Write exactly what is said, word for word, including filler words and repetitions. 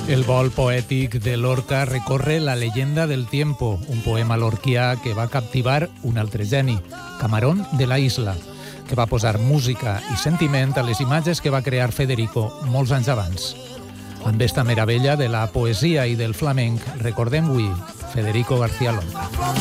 El vol poètic de Lorca recorre la leyenda del tiempo, un poema lorquià que va captivar un altre geni, Camarón de la Isla, que va posar música i sentiment a les imatges que va crear Federico molts anys abans. Amb esta meravella de la poesia i del flamenc recordem avui Federico García Lorca.